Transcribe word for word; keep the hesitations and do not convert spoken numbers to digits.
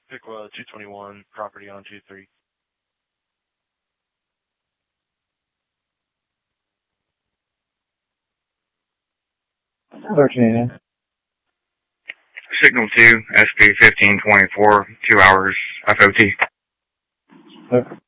Piqua two twenty-one, property on two three. thirteen. Signal two, S P fifteen twenty-four, two hours F O T. Okay.